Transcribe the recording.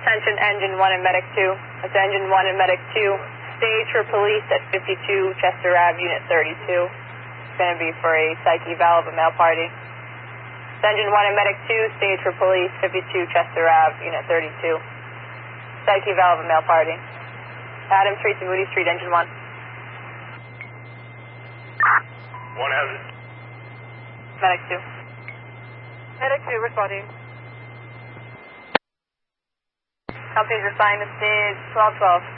Attention Engine 1 and Medic 2. That's Engine 1 and Medic 2. Stage for police at 52 Chester Ave, Unit 32. It's going to be for a psych eval of a male party. Engine 1 and Medic 2, stage for police, 52 Chester Ave, Unit 32. Psych eval of a male party. Adam Street to Moody Street, Engine 1. 1 has it. Medic 2. Medic 2 responding. Companies assigned to stage 1212.